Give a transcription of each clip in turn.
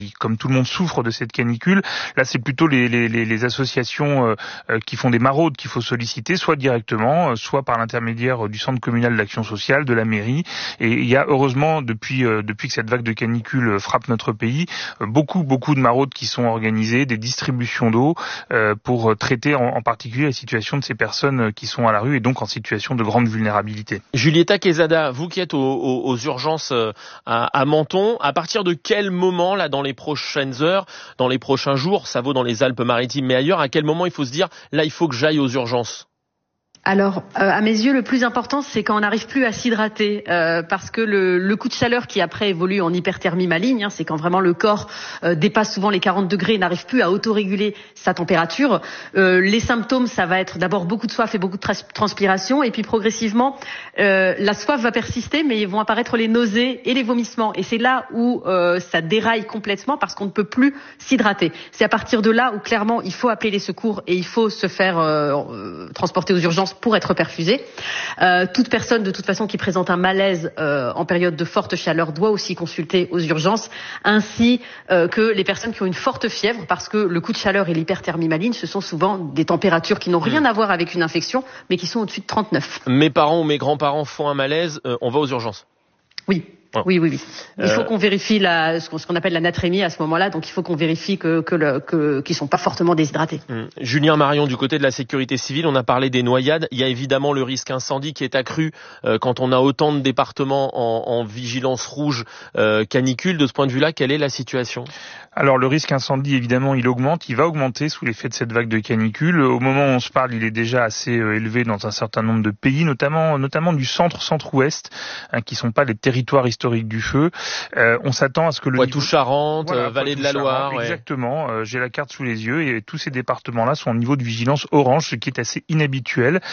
comme tout le monde souffre de cette canicule. Là, c'est plutôt les associations qui font des maraudes qu'il faut solliciter, soit directement, soit par l'intermédiaire du centre communal d'action sociale, de la mairie. Et il y a heureusement, depuis que cette vague de canicule frappe notre pays, beaucoup de maraudes qui sont organisées, des distributions d'eau pour traiter en particulier la situation de ces personnes qui sont à la rue et donc en situation de grande vulnérabilité. Julieta Quesada, vous qui êtes aux urgences à Menton, à partir de quel moment, là, dans les prochaines heures, dans les prochains jours, ça vaut dans les Alpes-Maritimes mais ailleurs, à quel moment il faut se dire, là, il faut que j'aille aux urgences? Alors, à mes yeux, le plus important, c'est quand on n'arrive plus à s'hydrater, parce que le coup de chaleur qui après évolue en hyperthermie maligne, c'est quand vraiment le corps dépasse souvent les 40 degrés et n'arrive plus à autoréguler sa température. Les symptômes, ça va être d'abord beaucoup de soif et beaucoup de transpiration, et puis progressivement, la soif va persister, mais vont apparaître les nausées et les vomissements. Et c'est là où ça déraille complètement parce qu'on ne peut plus s'hydrater. C'est à partir de là où clairement il faut appeler les secours et il faut se faire transporter aux urgences pour être perfusé. Toute personne de toute façon qui présente un malaise en période de forte chaleur doit aussi consulter aux urgences, ainsi que les personnes qui ont une forte fièvre, parce que le coup de chaleur et l'hyperthermie maligne, ce sont souvent des températures qui n'ont rien à voir avec une infection, mais qui sont au-dessus de 39. Mes parents ou mes grands-parents font un malaise, on va aux urgences. Oui. Oui. Il faut qu'on vérifie ce qu'on appelle la natrémie à ce moment-là. Donc il faut qu'on vérifie qu'ils sont pas fortement déshydratés. Julien Marion, du côté de la sécurité civile, on a parlé des noyades. Il y a évidemment le risque incendie qui est accru quand on a autant de départements en vigilance rouge canicule. De ce point de vue-là, quelle est la situation ? Alors le risque incendie, évidemment, il va augmenter sous l'effet de cette vague de canicule. Au moment où on se parle, il est déjà assez élevé dans un certain nombre de pays, notamment du centre-ouest, qui sont pas les territoires historiques du feu. On s'attend à ce que le Poitou-Charentes, Vallée de la Loire. Exactement. J'ai la carte sous les yeux et tous ces départements-là sont au niveau de vigilance orange, ce qui est assez inhabituel.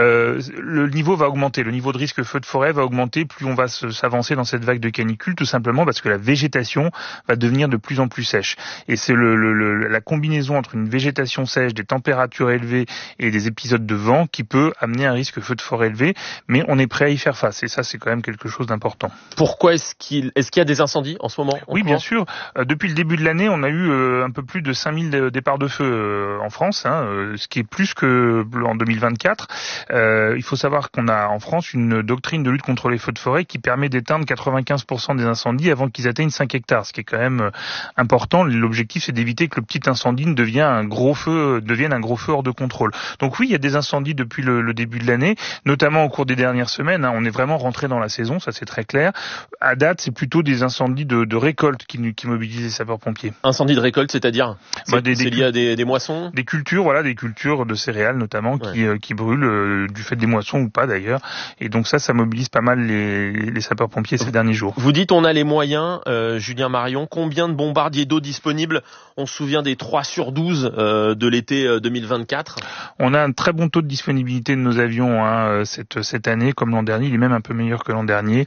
Le niveau va augmenter. Le niveau de risque feu de forêt va augmenter plus on va s'avancer dans cette vague de canicule, tout simplement parce que la végétation va devenir de plus en plus sèche. Et c'est la combinaison entre une végétation sèche, des températures élevées et des épisodes de vent qui peut amener un risque feu de forêt élevé, mais on est prêt à y faire face. Et ça, c'est quand même quelque chose d'important. Pourquoi est-ce qu'il y a des incendies en ce moment? Oui, bien sûr. Depuis le début de l'année, on a eu un peu plus de 5000 départs de feu en France, ce qui est plus que en 2024. Il faut savoir qu'on a en France une doctrine de lutte contre les feux de forêt qui permet d'éteindre 95% des incendies avant qu'ils atteignent 5 hectares, ce qui est quand même important. L'objectif, c'est d'éviter que le petit incendie ne devienne un gros feu hors de contrôle. Donc oui, il y a des incendies depuis le début de l'année, notamment au cours des dernières semaines. On est vraiment rentré dans la saison, ça c'est très clair. À date, c'est plutôt des incendies de récolte qui mobilisent les sapeurs-pompiers. Incendie de récolte, c'est-à-dire c'est lié à des moissons? Des cultures de céréales notamment qui brûlent du fait des moissons ou pas d'ailleurs. Et donc ça mobilise pas mal les sapeurs-pompiers ces derniers jours. Vous dites on a les moyens, Julien Marion. Combien de bombardiers d'eau disponibles? On se souvient des 3 sur 12 de l'été 2024. On a un très bon taux de disponibilité de nos avions cette année, comme l'an dernier. Il est même un peu meilleur que l'an dernier.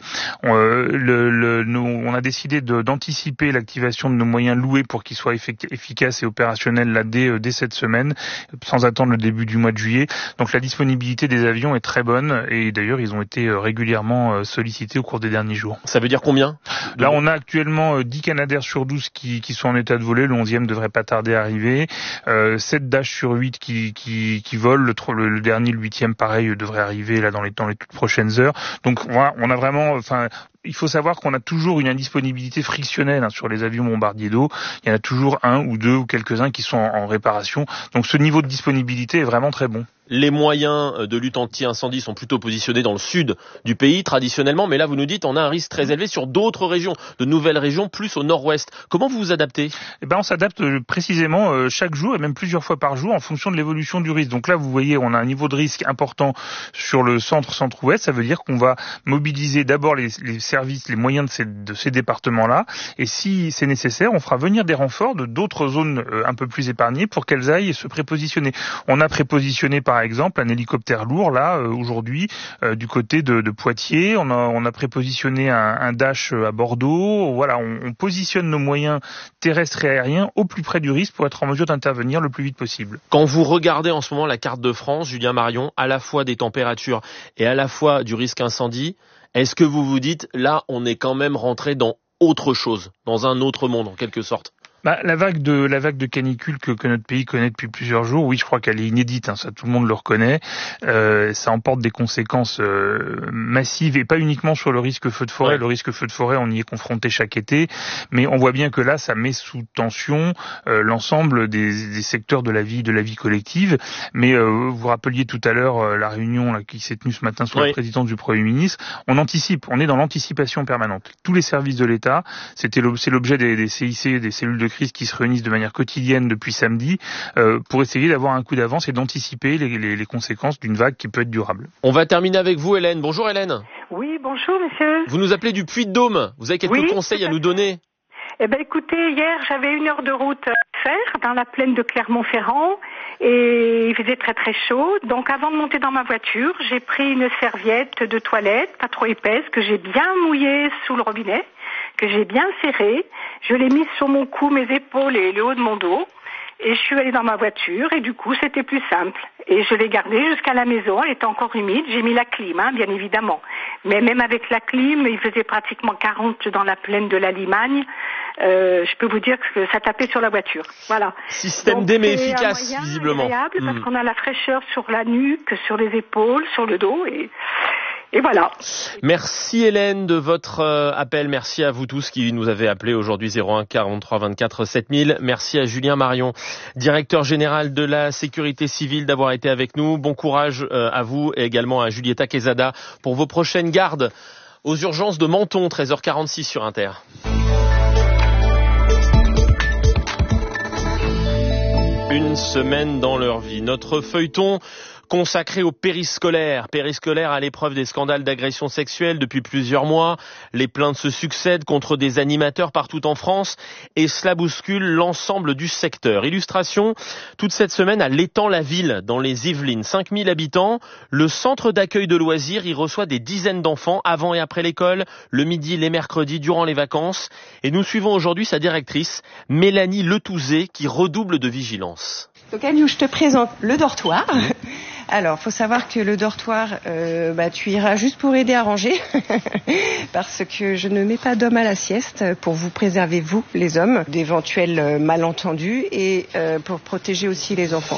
On a décidé d'anticiper l'activation de nos moyens loués pour qu'ils soient efficaces et opérationnels là dès cette semaine, sans attendre le début du mois de juillet. Donc la disponibilité des avions est très bonne et d'ailleurs ils ont été régulièrement sollicités au cours des derniers jours. Ça veut dire combien? Là on a actuellement 10 Canadair sur 12 qui sont en état de voler, le 11e devrait pas tarder à arriver, 7 Dash sur 8 qui volent, le dernier, le 8e pareil devrait arriver là dans les toutes prochaines heures. Donc voilà, on a vraiment, il faut savoir qu'on a toujours une indisponibilité frictionnelle sur les avions bombardiers d'eau. Il y en a toujours un ou deux ou quelques-uns qui sont en réparation. Donc ce niveau de disponibilité est vraiment très bon. Les moyens de lutte anti-incendie sont plutôt positionnés dans le sud du pays, traditionnellement. Mais là, vous nous dites, on a un risque très élevé sur d'autres régions, de nouvelles régions, plus au nord-ouest. Comment vous vous adaptez? On s'adapte précisément chaque jour et même plusieurs fois par jour en fonction de l'évolution du risque. Donc là, vous voyez, on a un niveau de risque important sur le centre-ouest. Ça veut dire qu'on va mobiliser d'abord les services, les moyens de ces départements-là. Et si c'est nécessaire, on fera venir des renforts de d'autres zones un peu plus épargnées pour qu'elles aillent se prépositionner. On a prépositionné par exemple un hélicoptère lourd là aujourd'hui du côté de Poitiers. On a prépositionné un Dash à Bordeaux. Voilà, on positionne nos moyens terrestres et aériens au plus près du risque pour être en mesure d'intervenir le plus vite possible. Quand vous regardez en ce moment la carte de France, Julien Marion, à la fois des températures et à la fois du risque incendie, est-ce que vous vous dites là on est quand même rentré dans autre chose, dans un autre monde en quelque sorte? La vague de canicule que notre pays connaît depuis plusieurs jours, oui, je crois qu'elle est inédite, ça tout le monde le reconnaît. Ça emporte des conséquences massives et pas uniquement sur le risque feu de forêt. Ouais. Le risque feu de forêt, on y est confronté chaque été, mais on voit bien que là, ça met sous tension l'ensemble des secteurs de la vie collective. Mais vous rappeliez tout à l'heure la réunion là, qui s'est tenue ce matin sous la présidence du Premier ministre. On anticipe, on est dans l'anticipation permanente. Tous les services de l'État, c'est l'objet des CIC, des cellules de crise qui se réunissent de manière quotidienne depuis samedi pour essayer d'avoir un coup d'avance et d'anticiper les conséquences d'une vague qui peut être durable. On va terminer avec vous, Hélène. Bonjour Hélène. Oui, bonjour monsieur. Vous nous appelez du Puy-de-Dôme. Vous avez quelques conseils à nous donner? Écoutez, hier j'avais 1 heure de route à faire dans la plaine de Clermont-Ferrand et il faisait très très chaud. Donc avant de monter dans ma voiture, j'ai pris une serviette de toilette, pas trop épaisse, que j'ai bien mouillée sous le robinet, que j'ai bien serrée. Je l'ai mise sur mon cou, mes épaules et le haut de mon dos. Et je suis allée dans ma voiture et du coup c'était plus simple. Et je l'ai gardée jusqu'à la maison, elle était encore humide. J'ai mis la clim, bien évidemment. Mais même avec la clim, il faisait pratiquement 40 dans la plaine de la Limagne. Je peux vous dire que ça tapait sur la voiture. Voilà. Système D mais efficace, visiblement. C'est agréable parce qu'on a la fraîcheur sur la nuque, sur les épaules, sur le dos et voilà. Merci Hélène de votre appel. Merci à vous tous qui nous avez appelé aujourd'hui 01 43 24 7000. Merci à Julien Marion, directeur général de la sécurité civile, d'avoir été avec nous. Bon courage à vous et également à Julieta Quesada pour vos prochaines gardes aux urgences de Menton, 13h46 sur Inter. Une semaine dans leur vie. Notre feuilleton consacré au périscolaire à l'épreuve des scandales d'agression sexuelle depuis plusieurs mois. Les plaintes se succèdent contre des animateurs partout en France et cela bouscule l'ensemble du secteur. Illustration, toute cette semaine à l'Étang-la-Ville, dans les Yvelines. 5000 habitants, le centre d'accueil de loisirs y reçoit des dizaines d'enfants avant et après l'école, le midi, les mercredis, durant les vacances. Et nous suivons aujourd'hui sa directrice, Mélanie Letouzé, qui redouble de vigilance. Donc Aliou, je te présente le dortoir. Alors, faut savoir que le dortoir, tu iras juste pour aider à ranger, parce que je ne mets pas d'hommes à la sieste pour vous préserver, vous, les hommes, d'éventuels malentendus et pour protéger aussi les enfants.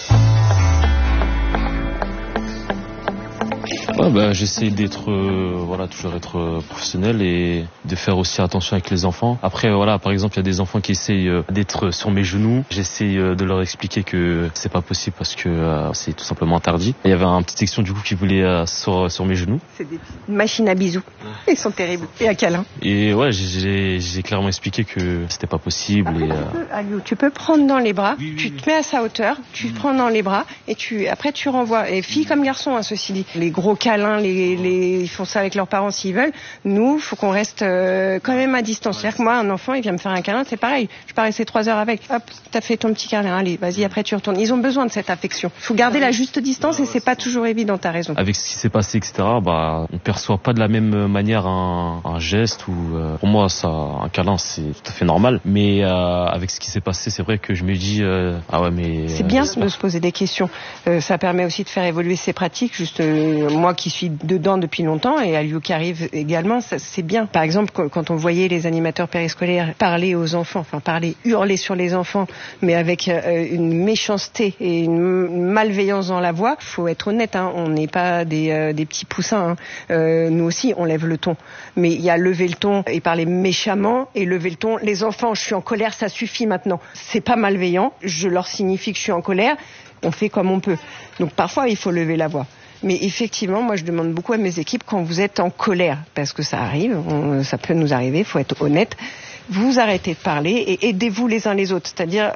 J'essaie d'être toujours être professionnel et de faire aussi attention avec les enfants. Après par exemple, il y a des enfants qui essayent d'être sur mes genoux. J'essaie de leur expliquer que c'est pas possible parce que c'est tout simplement interdit. Il y avait un petit section du coup qui voulait sur mes genoux. C'est des machines à bisous. Ils sont terribles. Et à câlins. Et j'ai clairement expliqué que c'était pas possible. Après, tu peux prendre dans les bras, tu te mets à sa hauteur, tu te prends dans les bras et après tu renvoies. Et filles comme garçons, ceci dit. Les gros câlins, ils font ça avec leurs parents s'ils veulent. Nous, faut qu'on reste quand même à distance. C'est-à-dire que moi, un enfant, il vient me faire un câlin, c'est pareil. Je peux rester 3 heures avec. Hop, t'as fait ton petit câlin. Allez, vas-y, après tu retournes. Ils ont besoin de cette affection. Faut garder la juste distance et c'est pas toujours évident. T'as raison. Avec ce qui s'est passé, etc. On perçoit pas de la même manière un geste ou pour moi, un câlin, c'est tout à fait normal. Mais avec ce qui s'est passé, c'est vrai que je me dis c'est bien de se poser des questions. Ça permet aussi de faire évoluer ses pratiques. Juste moi qui suis dedans depuis longtemps et Aliou qui arrive également, c'est bien. Par exemple, quand on voyait les animateurs périscolaires parler aux enfants, hurler sur les enfants, mais avec une méchanceté et une malveillance dans la voix, faut être honnête, on n'est pas des petits poussins. Nous aussi, on lève le ton. Mais il y a lever le ton et parler méchamment et lever le ton. Les enfants, je suis en colère, ça suffit maintenant. C'est pas malveillant. Je leur signifie que je suis en colère. On fait comme on peut. Donc parfois, il faut lever la voix. Mais effectivement, moi je demande beaucoup à mes équipes quand vous êtes en colère, parce que ça arrive, ça peut nous arriver, il faut être honnête, vous arrêtez de parler et aidez-vous les uns les autres. C'est-à-dire,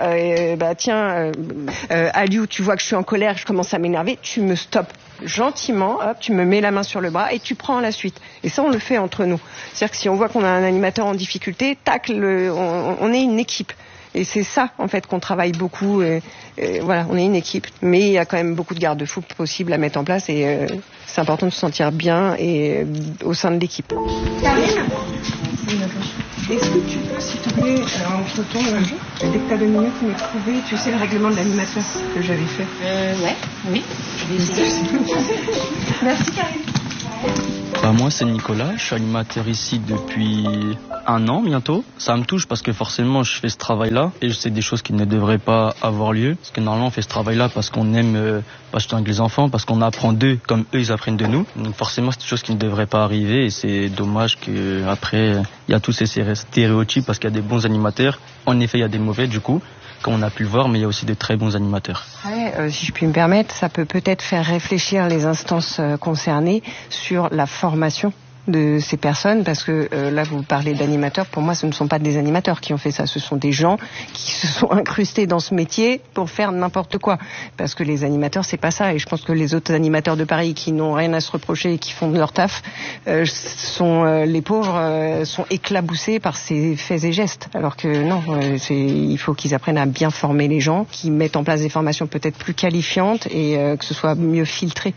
Aliou, tu vois que je suis en colère, je commence à m'énerver, tu me stoppes gentiment, hop, tu me mets la main sur le bras et tu prends la suite. Et ça, on le fait entre nous. C'est-à-dire que si on voit qu'on a un animateur en difficulté, on est une équipe. Et c'est ça, en fait, qu'on travaille beaucoup. On est une équipe. Mais il y a quand même beaucoup de garde-fous possibles à mettre en place et c'est important de se sentir bien et au sein de l'équipe. Karine, est-ce que tu peux, s'il te plaît, entre temps, dès que tu as 2 minutes, me trouver, tu sais, le règlement de l'animateur que j'avais fait Oui. Je vais essayer. Merci, Karine. Moi c'est Nicolas, je suis animateur ici depuis 1 an bientôt. Ça me touche parce que forcément je fais ce travail-là et c'est des choses qui ne devraient pas avoir lieu. Parce que normalement on fait ce travail-là parce qu'on aime passer avec les enfants, parce qu'on apprend d'eux comme eux ils apprennent de nous. Donc forcément c'est des choses qui ne devraient pas arriver et c'est dommage qu'après il y a tous ces stéréotypes parce qu'il y a des bons animateurs. En effet il y a des mauvais du coup, comme on a pu le voir, mais il y a aussi de très bons animateurs. Si je puis me permettre, ça peut peut-être faire réfléchir les instances concernées sur la formation de ces personnes, parce que là vous parlez d'animateurs, pour moi ce ne sont pas des animateurs qui ont fait ça, ce sont des gens qui se sont incrustés dans ce métier pour faire n'importe quoi, parce que les animateurs c'est pas ça, et je pense que les autres animateurs de Paris qui n'ont rien à se reprocher et qui font de leur taf, les pauvres sont éclaboussés par ces faits et gestes, alors que non, il faut qu'ils apprennent à bien former les gens, qu'ils mettent en place des formations peut-être plus qualifiantes et que ce soit mieux filtré.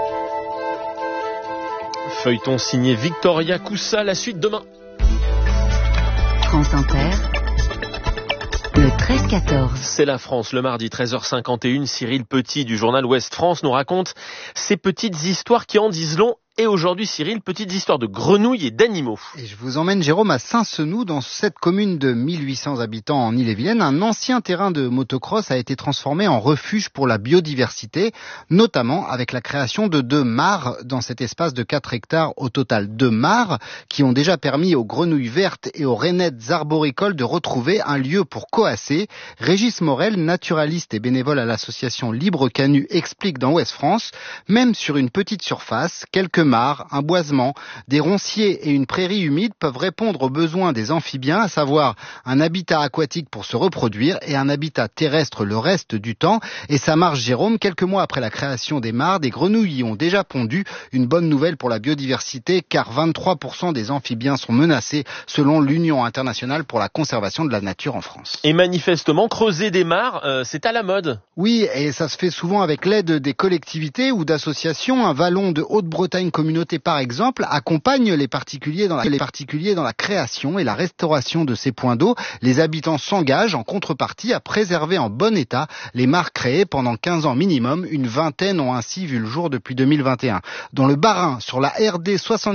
Feuilleton signé Victoria Coussa, la suite demain. France Inter, le 13-14. C'est la France, le mardi 13h51. Cyril Petit du journal Ouest France nous raconte ces petites histoires qui en disent long. Et aujourd'hui, Cyril, petite histoire de grenouilles et d'animaux. Et je vous emmène, Jérôme, à Saint-Senou, dans cette commune de 1800 habitants en Ille-et-Vilaine. Un ancien terrain de motocross a été transformé en refuge pour la biodiversité, notamment avec la création de 2 mares dans cet espace de 4 hectares au total. 2 mares qui ont déjà permis aux grenouilles vertes et aux rainettes arboricoles de retrouver un lieu pour coasser. Régis Morel, naturaliste et bénévole à l'association Libre Canu, explique dans Ouest France, même sur une petite surface, quelques mares, un boisement, des ronciers et une prairie humide peuvent répondre aux besoins des amphibiens, à savoir un habitat aquatique pour se reproduire et un habitat terrestre le reste du temps. Et ça marche, Jérôme. Quelques mois après la création des mares, des grenouilles y ont déjà pondu. Une bonne nouvelle pour la biodiversité, car 23% des amphibiens sont menacés selon l'Union internationale pour la conservation de la nature en France. Et manifestement, creuser des mares, c'est à la mode. Oui, et ça se fait souvent avec l'aide des collectivités ou d'associations. Un vallon de Haute-Bretagne Communauté, par exemple, accompagne les particuliers dans la création et la restauration de ces points d'eau. Les habitants s'engagent en contrepartie à préserver en bon état les mares créées pendant 15 ans minimum. Une vingtaine ont ainsi vu le jour depuis 2021. Dans le Bas-Rhin, sur la RD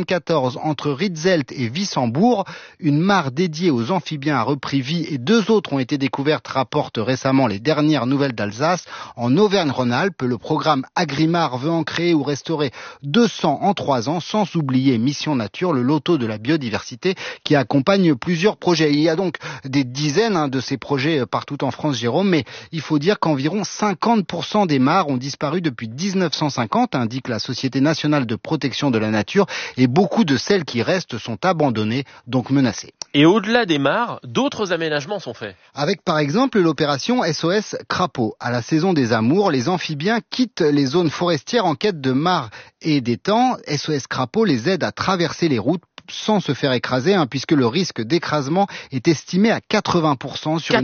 74 entre Ritzelt et Wissembourg, une mare dédiée aux amphibiens a repris vie et 2 autres ont été découvertes, rapportent récemment les dernières nouvelles d'Alsace. En Auvergne-Rhône-Alpes, le programme Agrimar veut en créer ou restaurer 200 en 3 ans, sans oublier Mission Nature, le loto de la biodiversité qui accompagne plusieurs projets. Il y a donc des dizaines de ces projets partout en France, Jérôme, mais il faut dire qu'environ 50% des mares ont disparu depuis 1950, indique la Société nationale de protection de la nature, et beaucoup de celles qui restent sont abandonnées, donc menacées. Et au-delà des mares, d'autres aménagements sont faits. Avec par exemple l'opération SOS Crapaud. À la saison des amours, les amphibiens quittent les zones forestières en quête de mares et d'étangs. SOS Crapaud les aide à traverser les routes sans se faire écraser, puisque le risque d'écrasement est estimé à 80% sur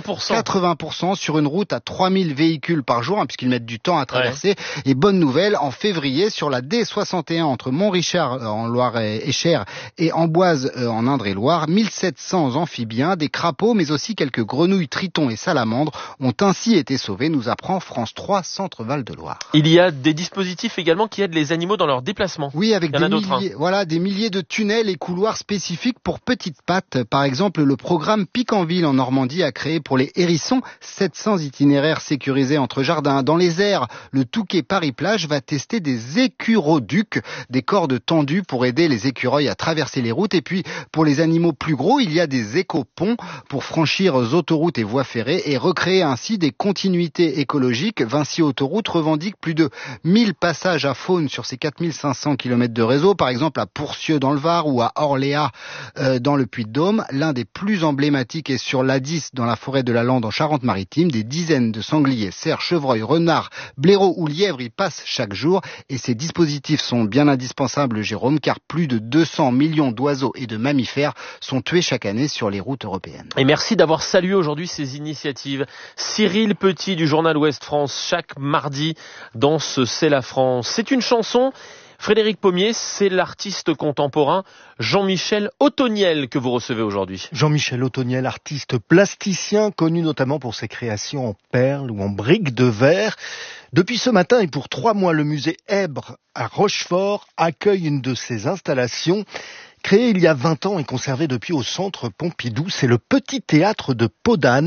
80% sur une route à 3000 véhicules par jour, puisqu'ils mettent du temps à traverser. Ouais. Et bonne nouvelle, en février, sur la D61 entre Montrichard en Loire-et-Cher et Amboise en Indre-et-Loire, 1700 amphibiens, des crapauds, mais aussi quelques grenouilles, tritons et salamandres ont ainsi été sauvés, nous apprend France 3 Centre Val-de-Loire. Il y a des dispositifs également qui aident les animaux dans leur déplacement. Oui, avec des milliers de tunnels et couloirs spécifiques pour petites pattes. Par exemple, le programme Picanville en Normandie a créé pour les hérissons 700 itinéraires sécurisés entre jardins. Dans les airs, le Touquet Paris-Plage va tester des écuroducs, des cordes tendues pour aider les écureuils à traverser les routes. Et puis, pour les animaux plus gros, il y a des éco-ponts pour franchir autoroutes et voies ferrées et recréer ainsi des continuités écologiques. Vinci Autoroute revendique plus de 1000 passages à faune sur ses 4500 km de réseau, par exemple à Pourcieux dans le Var ou à Orléans dans le Puy-de-Dôme. L'un des plus emblématiques est sur l'A10 dans la forêt de la Lande en Charente-Maritime. Des dizaines de sangliers, cerfs, chevreuils, renards, blaireaux ou lièvres y passent chaque jour. Et ces dispositifs sont bien indispensables, Jérôme, car plus de 200 millions d'oiseaux et de mammifères sont tués chaque année sur les routes européennes. Et merci d'avoir salué aujourd'hui ces initiatives. Cyril Petit du journal Ouest France, chaque mardi dans ce C'est la France. C'est une chanson Frédéric Pommier, c'est l'artiste contemporain Jean-Michel Ottoniel que vous recevez aujourd'hui. Jean-Michel Ottoniel, artiste plasticien, connu notamment pour ses créations en perles ou en briques de verre. Depuis ce matin et pour 3 mois, le musée Èbre à Rochefort accueille une de ses installations. Créé il y a 20 ans et conservé depuis au centre Pompidou, c'est le Petit Théâtre de Podane.